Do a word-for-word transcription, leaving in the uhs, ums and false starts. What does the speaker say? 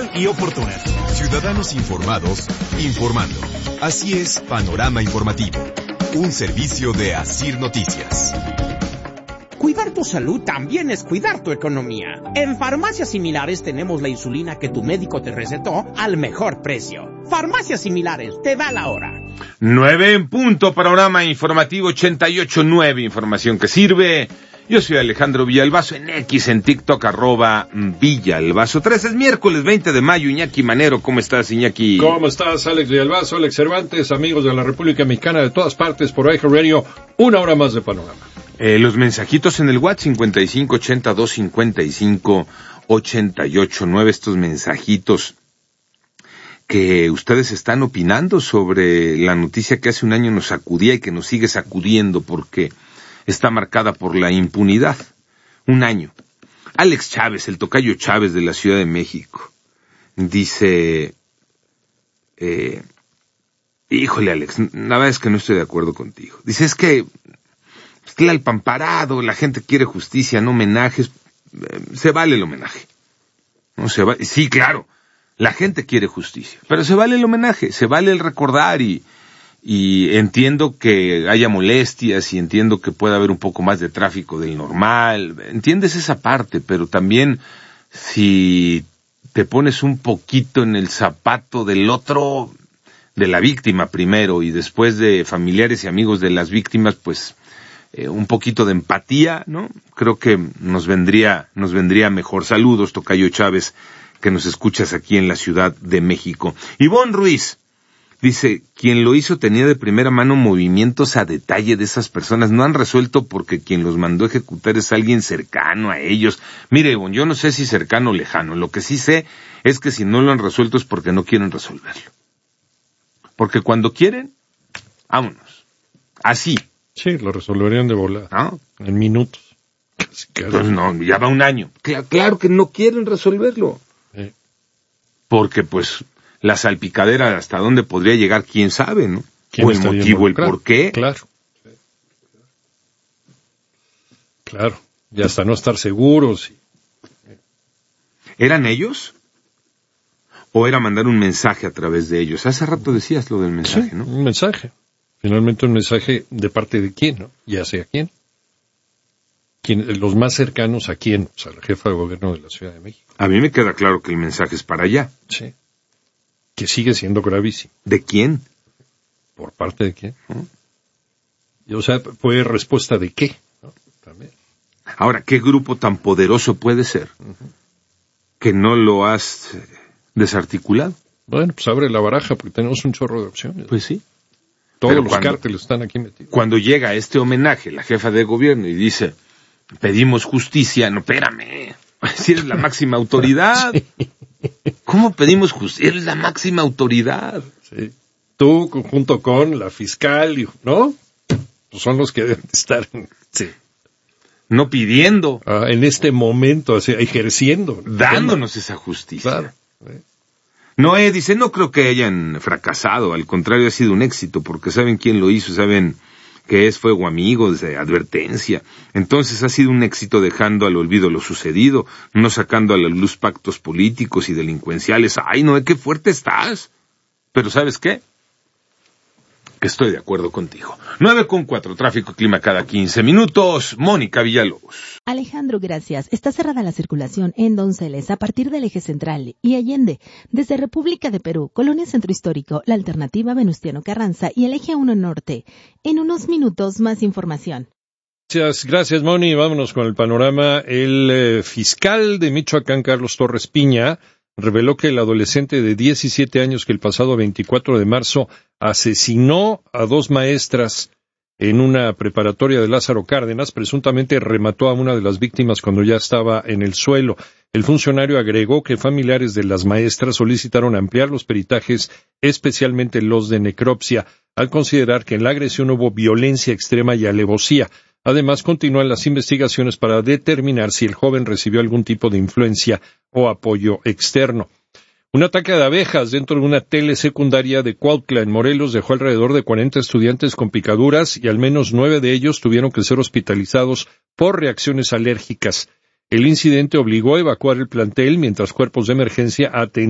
y oportuna. Ciudadanos informados, informando. Así es Panorama Informativo, un servicio de Asir Noticias. Cuidar tu salud también es cuidar tu economía. En Farmacias Similares tenemos la insulina que tu médico te recetó al mejor precio. Farmacias Similares, te da la hora. Nueve en punto, Panorama Informativo ochenta y ocho punto nueve, información que sirve. Yo soy Alejandro Villalbazo, en X, en TikTok, arroba Villalbazo tres. Es miércoles veinte de mayo, Iñaki Manero. ¿Cómo estás, Iñaki? ¿Cómo estás, Alex Villalbazo, Alex Cervantes, amigos de la República Mexicana de todas partes por iHeartRadio? Una hora más de Panorama. Eh, los mensajitos en el WhatsApp, cincuenta y cinco ochenta y dos cincuenta y cinco ochenta y ocho nueve, estos mensajitos que ustedes están opinando sobre la noticia que hace un año nos sacudía y que nos sigue sacudiendo porque está marcada por la impunidad. Un año. Alex Chávez, el tocayo Chávez de la Ciudad de México, dice, eh, híjole Alex, la verdad es que no estoy de acuerdo contigo. Dice, es que el pamparado, la gente quiere justicia, no homenajes, eh, se vale el homenaje. No se va, sí, claro, la gente quiere justicia, pero se vale el homenaje, se vale el recordar y, y entiendo que haya molestias y entiendo que pueda haber un poco más de tráfico del normal, entiendes esa parte, pero también si te pones un poquito en el zapato del otro, de la víctima primero y después de familiares y amigos de las víctimas, pues Eh, un poquito de empatía, ¿no? Creo que nos vendría, nos vendría mejor. Saludos, tocayo Chávez, que nos escuchas aquí en la Ciudad de México. Ivonne Ruiz dice, quien lo hizo tenía de primera mano movimientos a detalle de esas personas. No han resuelto porque quien los mandó a ejecutar es alguien cercano a ellos. Mire, Ivonne, yo no sé si cercano o lejano. Lo que sí sé es que si no lo han resuelto es porque no quieren resolverlo. Porque cuando quieren, vámonos. Así. Sí, lo resolverían de volada. ¿No? En minutos. Casi, casi. Pues no, ya va un año. Claro, claro que no quieren resolverlo. Sí. Porque, pues, la salpicadera hasta dónde podría llegar, quién sabe, ¿no? O el motivo, el por qué. Claro. Claro. Y hasta no estar seguros. ¿Eran ellos? ¿O era mandar un mensaje a través de ellos? Hace rato decías lo del mensaje, Sí, ¿no? Un mensaje. Finalmente un mensaje de parte de quién, ¿no? Ya sea quién. ¿Quién? Los más cercanos a quién, o sea, la jefa de gobierno de la Ciudad de México. A mí me queda claro que el mensaje es para allá. Sí. Que sigue siendo gravísimo. ¿De quién? ¿Por parte de quién? ¿No? Y, o sea, ¿fue respuesta de qué? ¿No? También. Ahora, ¿qué grupo tan poderoso puede ser uh-huh. que no lo has desarticulado? Bueno, pues abre la baraja porque tenemos un chorro de opciones. Pues sí. Todos Pero los cuando, cárteles están aquí metidos. Cuando llega este homenaje, la jefa de gobierno, y dice, pedimos justicia, no, espérame, si eres la máxima autoridad. Sí. ¿Cómo pedimos justicia? Eres la máxima autoridad. Sí. Tú, junto con la fiscal, ¿no? Pues son los que deben estar, sí. No pidiendo. Ah, en este momento, así, ejerciendo. Dándonos esa justicia. Claro. Sí. Noé dice, no creo que hayan fracasado, al contrario ha sido un éxito, porque saben quién lo hizo, saben que es fuego amigo, de advertencia. Entonces ha sido un éxito dejando al olvido lo sucedido, no sacando a la luz pactos políticos y delincuenciales. Ay, Noé, qué fuerte estás. Pero ¿sabes qué? Estoy de acuerdo contigo. nueve con cuatro, tráfico y clima cada quince minutos. Mónica Villalobos. Alejandro, gracias. Está cerrada la circulación en Donceles a partir del eje central y Allende. Desde República de Perú, Colonia Centro Histórico, la alternativa Venustiano Carranza y el eje uno Norte. En unos minutos, más información. Gracias, gracias, Moni. Vámonos con el panorama. El eh, fiscal de Michoacán, Carlos Torres Piña, reveló que el adolescente de diecisiete años que el pasado veinticuatro de marzo asesinó a dos maestras en una preparatoria de Lázaro Cárdenas, presuntamente remató a una de las víctimas cuando ya estaba en el suelo. El funcionario agregó que familiares de las maestras solicitaron ampliar los peritajes, especialmente los de necropsia, al considerar que en la agresión hubo violencia extrema y alevosía. Además, continúan las investigaciones para determinar si el joven recibió algún tipo de influencia o apoyo externo. Un ataque de abejas dentro de una telesecundaria de Cuautla, en Morelos, dejó alrededor de cuarenta estudiantes con picaduras y al menos nueve de ellos tuvieron que ser hospitalizados por reacciones alérgicas. El incidente obligó a evacuar el plantel mientras cuerpos de emergencia atendían